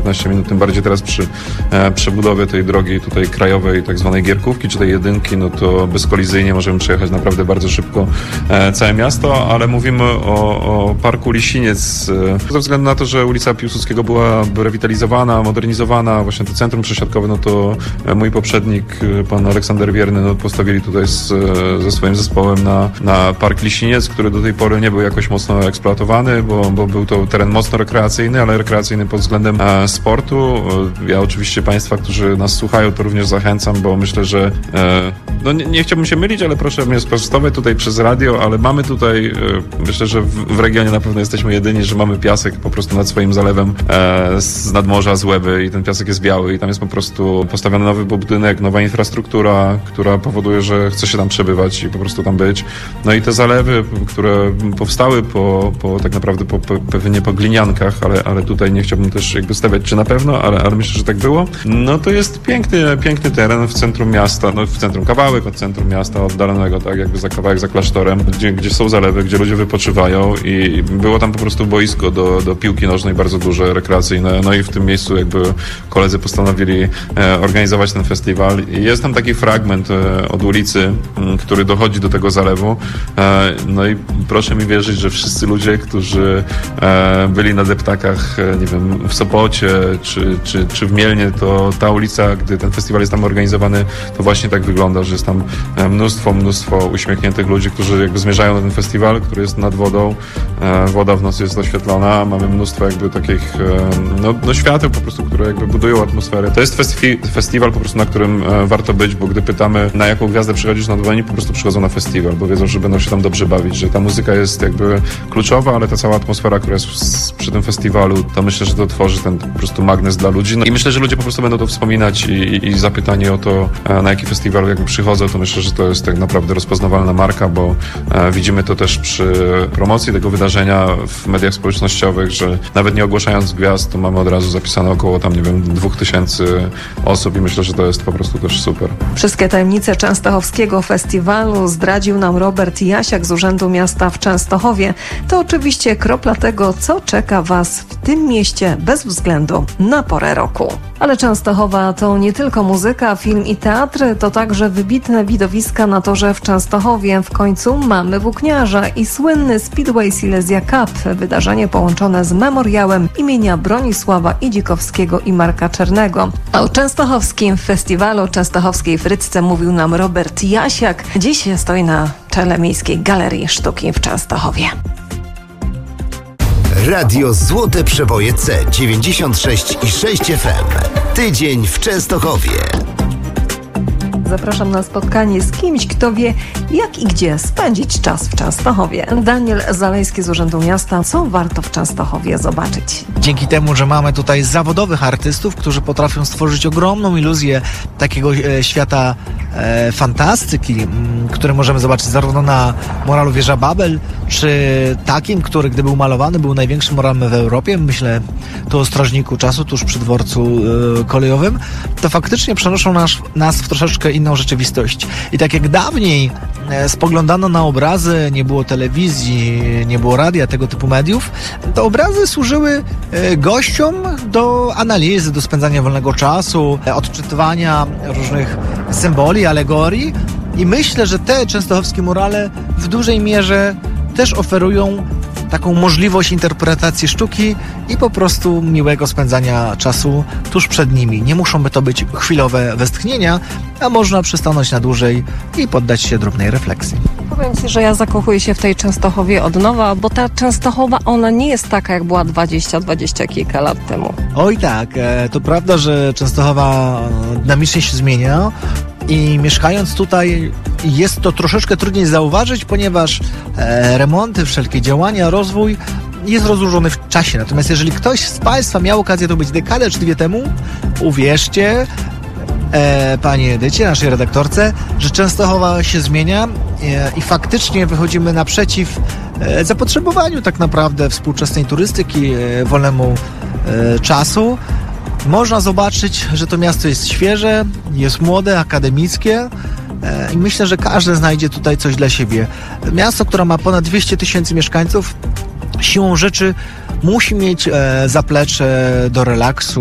10-15 minut, tym bardziej teraz przy przebudowie tej drogi tutaj krajowej, tak zwanej Gierkówki, czy tej jedynki, no to bezkolizyjnie możemy przejechać naprawdę bardzo szybko całe miasto, ale mówimy o Parku Lisiniec ze względu na to, że ulica Piłsudskiego była rewitalizowana, modernizowana, właśnie to centrum przesiadkowe, no to mój poprzednik, pan Aleksander Wierny, no postawili tutaj ze swoim zespołem na Park Lisiniec, który do tej pory nie był jakoś mocno eksploatowany, bo był to teren mocno rekreacyjny, ale rekreacyjny pod względem sportu. Ja oczywiście Państwa, którzy nas słuchają, to również zachęcam, bo myślę, że no nie chciałbym się mylić, ale proszę mnie sprostować tutaj przez radio, ale mamy tutaj, myślę, że w regionie na pewno jesteśmy jedyni, że mamy piasek po prostu nad swoim zalewem z nadmorza, z Łeby i ten piasek jest biały i tam jest po prostu postawiony nowy budynek, nowa infrastruktura, która powoduje, że chce się tam przebywać i po prostu tam być. No i te zalewy, które powstały tak naprawdę pewnie po gliniankach, ale tutaj nie chciałbym też jakby stawiać czy na pewno, ale myślę, że tak było. No to jest piękny teren w centrum miasta, no w centrum kawałek od centrum miasta, oddalonego tak jakby za kawałek za klasztorem, gdzie są zalewy, gdzie ludzie wypoczywają i było tam po prostu boisko do piłki nożnej bardzo duże, rekreacyjne, no i w tym miejscu jakby koledzy postanowili organizować ten festiwal. I jest tam taki fragment od ulicy, który dochodzi do tego zalewu, no i proszę mi wierzyć, że wszyscy ludzie, którzy byli na deptakach, nie wiem, w Sopocie czy w Mielnie, to ta ulica, gdy ten festiwal jest tam organizowany, to właśnie tak wygląda, że jest tam mnóstwo uśmiechniętych ludzi, którzy jakby zmierzają na ten festiwal, który jest nad wodą. Woda w nocy jest oświetlona, mamy mnóstwo jakby takich świateł po prostu, które jakby budują atmosferę. To jest festiwal po prostu, na którym warto być, bo gdy pytamy, na jaką gwiazdę przychodzisz, no to oni po prostu przychodzą na festiwal, bo wiedzą, że będą się tam dobrze bawić, że ta muzyka jest jakby kluczowa, ale ta cała atmosfera, która jest przy tym festiwalu, to myślę, że to tworzy ten po prostu magnes dla ludzi. No i myślę, że ludzie po prostu będą to wspominać i zapytani o to, na jaki festiwal jakby przychodzą, to myślę, że to jest tak naprawdę rozpoznawalna marka, bo widzimy to też przy promocji tego wydarzenia w mediach społecznościowych, że nawet nie ogłaszając gwiazd, to mamy od razu zapisane około tam, nie wiem, 2000 osób i myślę, że to jest po prostu też super. Wszystkie tajemnice Częstochowskiego Festiwalu zdradził nam Robert Jasiak z Urzędu Miasta w Częstochowie. To oczywiście kropla tego, co czeka Was w tym mieście bez względu na porę roku. Ale Częstochowa to nie tylko muzyka, film i teatr, to także wybitne widowiska na torze w Częstochowie. W końcu mamy włókniarza i słynny Speedway Silesia Cup, wydarzenie połączone z memoriałem imienia Bronisława Idzikowskiego i Marka Czernego. O częstochowskim festiwalu, częstochowskiej Frytce mówił nam Robert Jasiak. Dziś stoi na czele Miejskiej Galerii Sztuki w Częstochowie. Radio Złote Przeboje C96,6 FM. Tydzień w Częstochowie. Zapraszam na spotkanie z kimś, kto wie, jak i gdzie spędzić czas w Częstochowie. Daniel Zalejski z Urzędu Miasta. Co warto w Częstochowie zobaczyć? Dzięki temu, że mamy tutaj zawodowych artystów, którzy potrafią stworzyć ogromną iluzję takiego świata fantastyki, który możemy zobaczyć zarówno na muralu Wieża Babel, czy takim, który gdy był malowany, był największym muralem w Europie, myślę tu o strażniku czasu, tuż przy dworcu kolejowym, to faktycznie przenoszą nas w troszeczkę inną rzeczywistość. I tak jak dawniej spoglądano na obrazy, nie było telewizji, nie było radia, tego typu mediów, to obrazy służyły gościom do analizy, do spędzania wolnego czasu, odczytywania różnych symboli, alegorii i myślę, że te częstochowskie murale w dużej mierze też oferują taką możliwość interpretacji sztuki i po prostu miłego spędzania czasu tuż przed nimi. Nie muszą by to być chwilowe westchnienia, a można przystanąć na dłużej i poddać się drobnej refleksji. Powiem Ci, że ja zakochuję się w tej Częstochowie od nowa, bo ta Częstochowa, ona nie jest taka, jak była 20 kilka lat temu. Oj tak, to prawda, że Częstochowa dynamicznie się zmienia i mieszkając tutaj jest to troszeczkę trudniej zauważyć, ponieważ remonty, wszelkie działania, rozwój jest rozłożony w czasie. Natomiast jeżeli ktoś z Państwa miał okazję to być dekadę czy dwie temu, uwierzcie, Pani Edycie, naszej redaktorce, że Częstochowa się zmienia i faktycznie wychodzimy naprzeciw zapotrzebowaniu tak naprawdę współczesnej turystyki, wolnemu czasu. Można zobaczyć, że to miasto jest świeże, jest młode, akademickie i myślę, że każdy znajdzie tutaj coś dla siebie. Miasto, które ma ponad 200 000 mieszkańców, siłą rzeczy musi mieć zaplecze do relaksu,